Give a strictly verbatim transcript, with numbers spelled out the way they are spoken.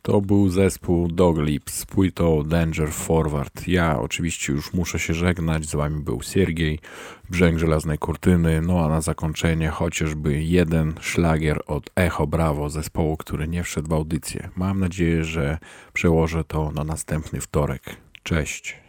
To był zespół Doglip z płytą Danger Forward. Ja oczywiście już muszę się żegnać, z wami był Siergiej, Brzęk Żelaznej Kurtyny, no a na zakończenie chociażby jeden szlagier od Echo Bravo, zespołu, który nie wszedł w audycję. Mam nadzieję, że przełożę to na następny wtorek. Cześć.